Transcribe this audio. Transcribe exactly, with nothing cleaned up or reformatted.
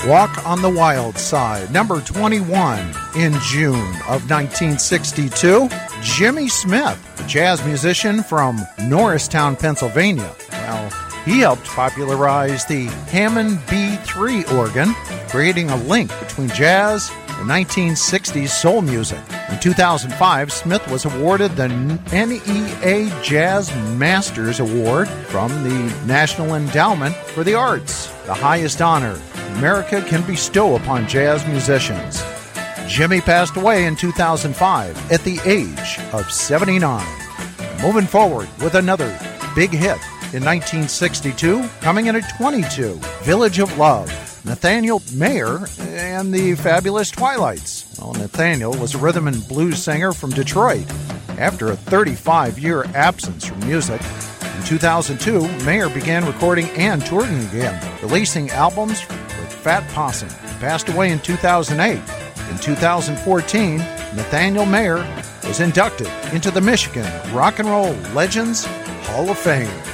Walk on the Wild Side, number twenty-one in June of nineteen sixty-two. Jimmy Smith, a jazz musician from Norristown, Pennsylvania. Well, he helped popularize the Hammond B three organ, creating a link between jazz and nineteen sixties soul music. In two thousand five, Smith was awarded the N E A Jazz Masters Award from the National Endowment for the Arts, the highest honor America can bestow upon jazz musicians. Jimmy passed away in two thousand five at the age of seventy-nine. Moving forward with another big hit in nineteen sixty-two, coming in at twenty-two, Village of Love, Nathaniel Mayer and the Fabulous Twilights. Well, Nathaniel was a rhythm and blues singer from Detroit. After a thirty-five-year absence from music, in two thousand two, Mayer began recording and touring again, releasing albums with Fat Possum. He passed away in two thousand eight. In two thousand fourteen, Nathaniel Mayer was inducted into the Michigan Rock and Roll Legends Hall of Fame.